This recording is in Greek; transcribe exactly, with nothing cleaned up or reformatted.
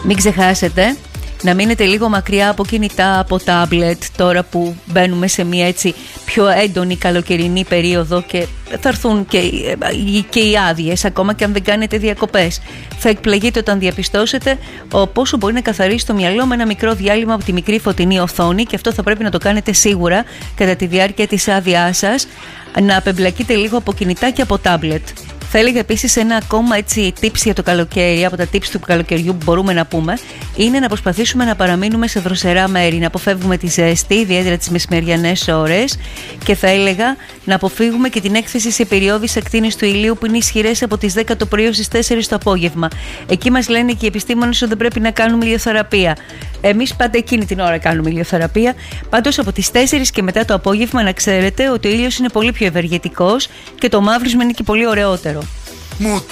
Μην ξεχάσετε να μείνετε λίγο μακριά από κινητά, από τάμπλετ, τώρα που μπαίνουμε σε μια έτσι πιο έντονη καλοκαιρινή περίοδο και θα έρθουν και, και οι άδειες, ακόμα και αν δεν κάνετε διακοπές. Θα εκπλαγείτε όταν διαπιστώσετε πόσο μπορεί να καθαρίσει το μυαλό με ένα μικρό διάλειμμα από τη μικρή φωτεινή οθόνη, και αυτό θα πρέπει να το κάνετε σίγουρα κατά τη διάρκεια της άδειάς σας, να απεμπλακείτε λίγο από κινητά και από τάμπλετ. Θα έλεγα επίσης ένα ακόμα έτσι tips για το καλοκαίρι, από τα tips του καλοκαιριού που μπορούμε να πούμε, είναι να προσπαθήσουμε να παραμείνουμε σε δροσερά μέρη, να αποφεύγουμε τη ζέστη, ιδιαίτερα τις μεσημεριανές ώρες, και θα έλεγα να αποφύγουμε και την έκθεση σε περιόδους ακτίνης του ηλίου που είναι ισχυρές από τις δέκα το πρωί ως τις τέσσερις το απόγευμα. Εκεί μας λένε και οι επιστήμονες ότι δεν πρέπει να κάνουμε ηλιοθεραπεία. Εμείς πάντα εκείνη την ώρα κάνουμε ηλιοθεραπεία. Πάντως από τις τέσσερις και μετά το απόγευμα να ξέρετε ότι ο ήλιος είναι πολύ πιο ευεργετικός και το μαύρισμα είναι και πολύ ωραιότερο.